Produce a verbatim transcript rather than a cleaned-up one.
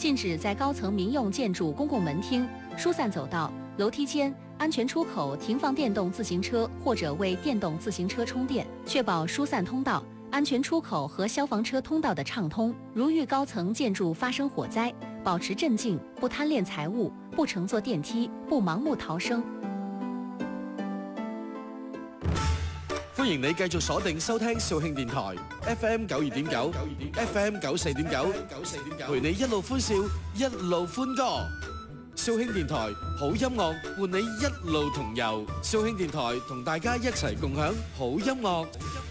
禁止在高层民用建筑、公共门厅、疏散走道、楼梯间、安全出口停放电动自行车或者为电动自行车充电，确保疏散通道、安全出口和消防车通道的畅通。如遇高层建筑发生火災，保持鎮靜，不貪戀財物，不乘坐電梯，不盲目逃生。 歡迎你繼續鎖定收聽肇慶電台 F M 九二點九 F M 九四點九，陪你一路歡笑一路歡歌。肇慶電台好音樂伴你一路同遊，肇慶電台同大家一齊共享好音樂。